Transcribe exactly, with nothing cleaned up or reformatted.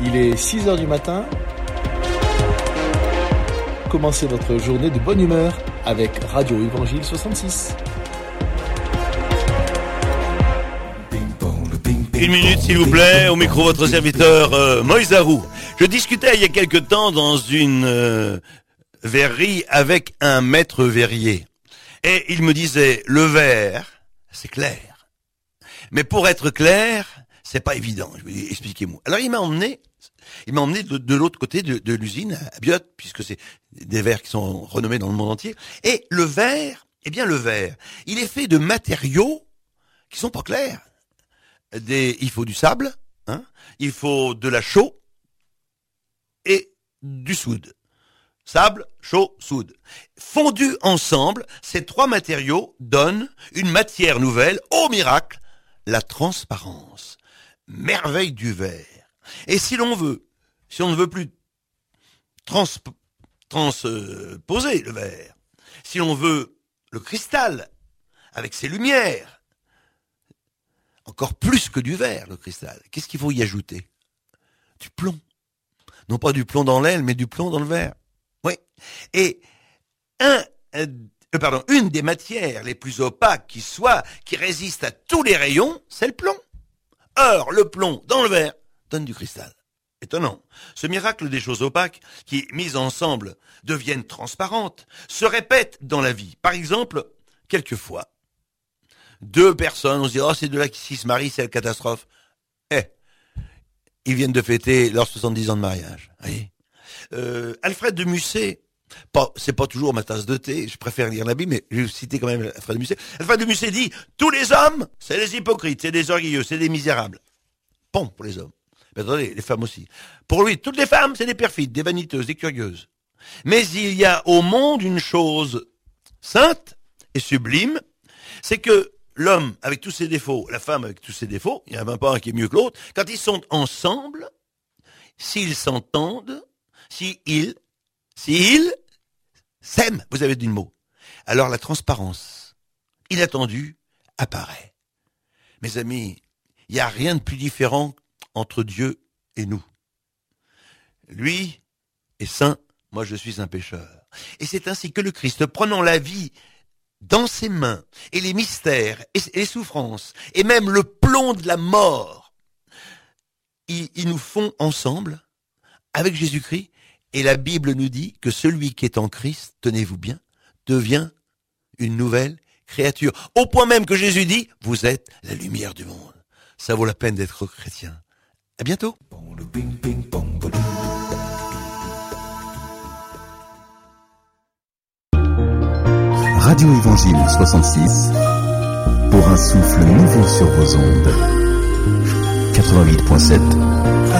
Il est six heures du matin. Commencez votre journée de bonne humeur avec Radio Évangile soixante-six. Une minute s'il vous plaît, au micro votre serviteur euh, Moïse Arou. Je discutais il y a quelque temps dans une euh, verrerie avec un maître verrier. Et il me disait, le verre, c'est clair. Mais pour être clair, c'est pas évident. Je lui ai dit, expliquez-moi. Alors il m'a emmené, il m'a emmené de, de l'autre côté de, de l'usine, à Biot, puisque c'est des verres qui sont renommés dans le monde entier. Et le verre, eh bien le verre, il est fait de matériaux qui sont pas clairs. Des, il faut du sable, hein, il faut de la chaux et du soude. Sable, chaux, soude. Fondus ensemble, ces trois matériaux donnent une matière nouvelle, au miracle, la transparence. Merveille du verre. Et si l'on veut, si on ne veut plus trans, transposer le verre, si l'on veut le cristal, avec ses lumières, encore plus que du verre, le cristal, qu'est-ce qu'il faut y ajouter? Du plomb. Non pas du plomb dans l'aile, mais du plomb dans le verre. Oui. Et un, euh, pardon, une des matières les plus opaques qui soit, qui résiste à tous les rayons, c'est le plomb. Or, le plomb dans le verre donne du cristal. Étonnant. Ce miracle des choses opaques, qui, mises ensemble, deviennent transparentes, se répète dans la vie. Par exemple, quelquefois, deux personnes, on se dit, oh, c'est deux-là qui se marient, c'est la catastrophe. Eh, ils viennent de fêter leurs soixante-dix ans de mariage. Voyez. Euh, Alfred de Musset, pas, c'est pas toujours ma tasse de thé, je préfère lire la Bible, mais je vais citer quand même Alfred de Musset. Alfred de Musset dit, tous les hommes, c'est des hypocrites, c'est des orgueilleux, c'est des misérables. Bon, pour les hommes. Mais attendez, les femmes aussi. Pour lui, toutes les femmes, c'est des perfides, des vaniteuses, des curieuses. Mais il y a au monde une chose sainte et sublime, c'est que l'homme avec tous ses défauts, la femme avec tous ses défauts, il n'y en a même pas un qui est mieux que l'autre, quand ils sont ensemble, s'ils s'entendent, s'ils, s'ils s'aiment, vous avez dit le mot, alors la transparence inattendue apparaît. Mes amis, il n'y a rien de plus différent entre Dieu et nous. Lui est saint, moi je suis un pécheur. Et c'est ainsi que le Christ, prenant la vie dans ses mains, et les mystères, et les souffrances, et même le plomb de la mort, ils, ils nous font ensemble, avec Jésus-Christ, et la Bible nous dit que celui qui est en Christ, tenez-vous bien, devient une nouvelle créature. Au point même que Jésus dit, vous êtes la lumière du monde. Ça vaut la peine d'être chrétien. À bientôt. Radio Évangile soixante-six, pour un souffle nouveau sur vos ondes. quatre-vingt-huit point sept